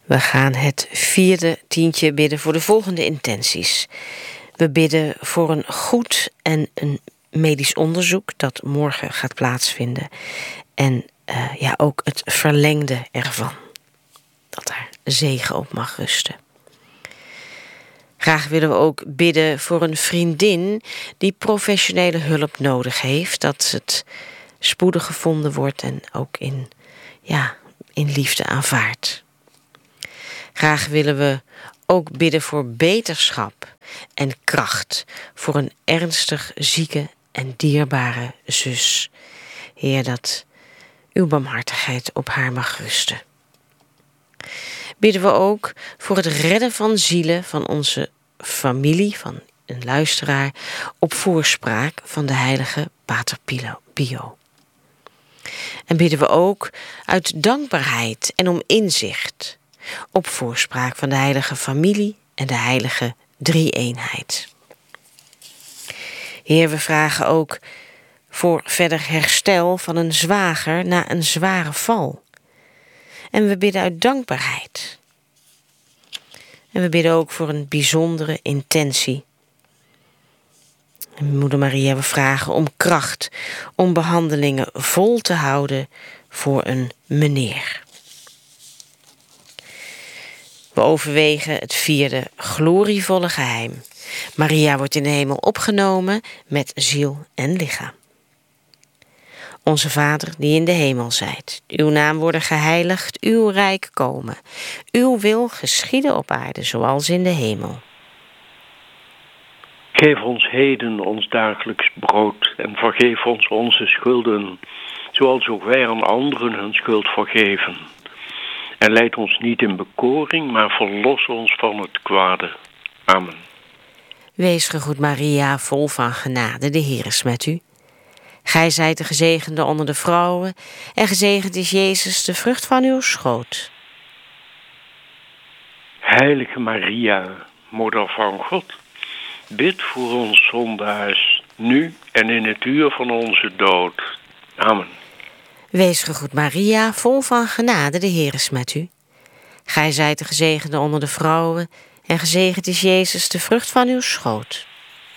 We gaan het 4e tientje bidden voor de volgende intenties. We bidden voor een goed en een medisch onderzoek dat morgen gaat plaatsvinden. En ook het verlengde ervan. Dat daar zegen op mag rusten. Graag willen we ook bidden voor een vriendin die professionele hulp nodig heeft. Dat het spoedig gevonden wordt en ook in liefde aanvaardt. Graag willen we ook bidden voor beterschap en kracht voor een ernstig zieke en dierbare zus. Heer, dat uw barmhartigheid op haar mag rusten. Bidden we ook voor het redden van zielen van onze familie, van een luisteraar, op voorspraak van de heilige Pater Pio. En bidden we ook uit dankbaarheid en om inzicht op voorspraak van de heilige familie en de heilige drie-eenheid. Heer, we vragen ook voor verder herstel van een zwager na een zware val. En we bidden uit dankbaarheid. En we bidden ook voor een bijzondere intentie. En Moeder Maria, we vragen om kracht om behandelingen vol te houden voor een meneer. We overwegen het 4e glorievolle geheim. Maria wordt in de hemel opgenomen met ziel en lichaam. Onze Vader die in de hemel zijt, uw naam worden geheiligd, uw rijk komen. Uw wil geschieden op aarde zoals in de hemel. Geef ons heden ons dagelijks brood en vergeef ons onze schulden, zoals ook wij aan anderen hun schuld vergeven. En leid ons niet in bekoring, maar verlos ons van het kwade. Amen. Wees gegroet Maria, vol van genade, de Heer is met u. Gij zijt de gezegende onder de vrouwen, en gezegend is Jezus, de vrucht van uw schoot. Heilige Maria, Moeder van God, bid voor ons zondaars, nu en in het uur van onze dood. Amen. Wees gegroet Maria, vol van genade, de Heer is met u. Gij zijt de gezegende onder de vrouwen, en gezegend is Jezus, de vrucht van uw schoot.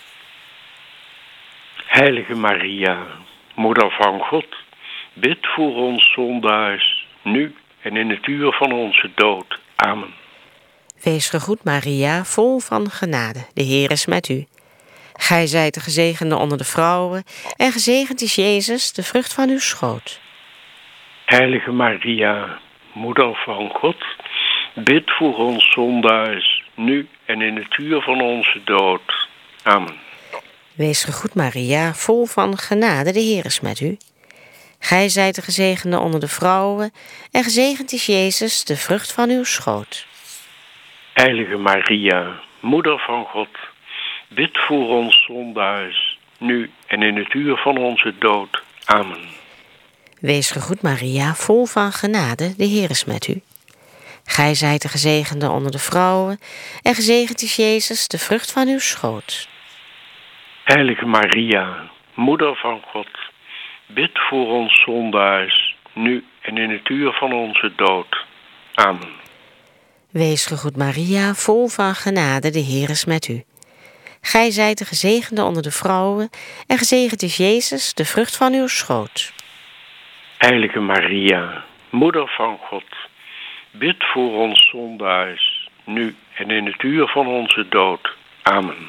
Heilige Maria, Moeder van God, bid voor ons zondaars, nu en in het uur van onze dood. Amen. Wees gegroet Maria, vol van genade, de Heer is met u. Gij zijt de gezegende onder de vrouwen, en gezegend is Jezus, de vrucht van uw schoot. Heilige Maria, Moeder van God, bid voor ons zondaars, nu en in het uur van onze dood. Amen. Wees gegroet Maria, vol van genade, de Heer is met u. Gij zijt de gezegende onder de vrouwen, en gezegend is Jezus, de vrucht van uw schoot. Heilige Maria, Moeder van God, bid voor ons zondaars, nu en in het uur van onze dood. Amen. Wees gegroet Maria, vol van genade, de Heer is met u. Gij zijt de gezegende onder de vrouwen, en gezegend is Jezus, de vrucht van uw schoot. Heilige Maria, Moeder van God, bid voor ons zondaars, nu en in het uur van onze dood. Amen. Wees gegroet Maria, vol van genade, de Heer is met u. Gij zijt de gezegende onder de vrouwen, en gezegend is Jezus, de vrucht van uw schoot. Heilige Maria, Moeder van God, bid voor ons zondaars, nu en in het uur van onze dood. Amen.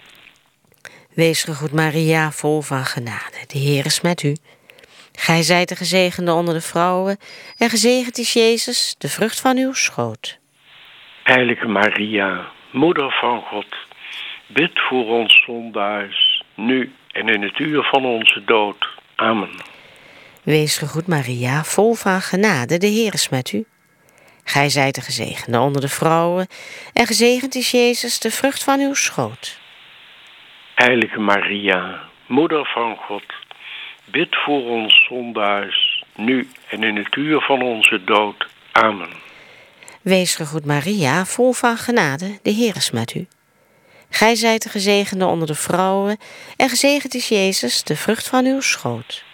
Wees gegroet Maria, vol van genade, de Heer is met u. Gij zijt de gezegende onder de vrouwen, en gezegend is Jezus, de vrucht van uw schoot. Heilige Maria, Moeder van God, bid voor ons zondaars, nu en in het uur van onze dood. Amen. Wees gegroet Maria, vol van genade, de Heer is met u. Gij zijt de gezegende onder de vrouwen, en gezegend is Jezus, de vrucht van uw schoot. Heilige Maria, Moeder van God, bid voor ons zondaars, nu en in het uur van onze dood. Amen. Wees gegroet Maria, vol van genade, de Heer is met u. Gij zijt de gezegende onder de vrouwen, en gezegend is Jezus, de vrucht van uw schoot.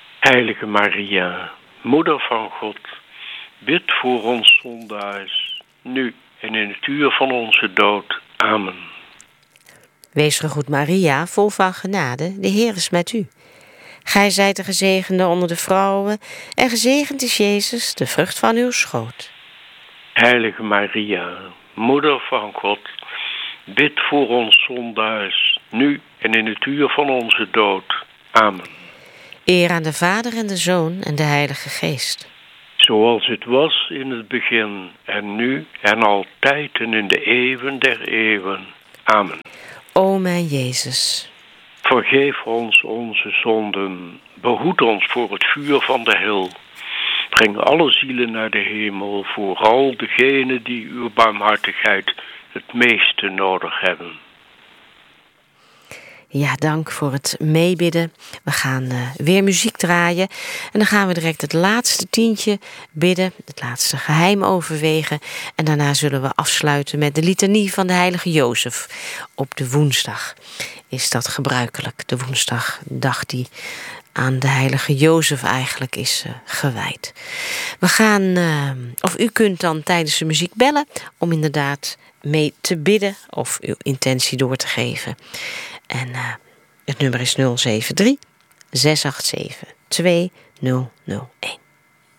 Heilige Maria, Moeder van God, bid voor ons zondaars, nu en in het uur van onze dood. Amen. Wees gegroet Maria, vol van genade, de Heer is met u. Gij zijt de gezegende onder de vrouwen, en gezegend is Jezus, de vrucht van uw schoot. Heilige Maria, Moeder van God, bid voor ons zondaars, nu en in het uur van onze dood. Amen. Eer aan de Vader en de Zoon en de Heilige Geest. Zoals het was in het begin, en nu en altijd en in de eeuwen der eeuwen. Amen. O mijn Jezus, vergeef ons onze zonden, behoed ons voor het vuur van de hel. Breng alle zielen naar de hemel, vooral degenen die uw barmhartigheid het meeste nodig hebben. ja, dank voor het meebidden. We gaan weer muziek draaien. En dan gaan we direct het laatste tientje bidden. Het laatste geheim overwegen. En daarna zullen we afsluiten met de litanie van de heilige Jozef. Op de woensdag is dat gebruikelijk. De woensdag, dag die aan de heilige Jozef eigenlijk is gewijd. We gaan, of u kunt dan tijdens de muziek bellen om inderdaad mee te bidden of uw intentie door te geven. En het nummer is 073 687 2001.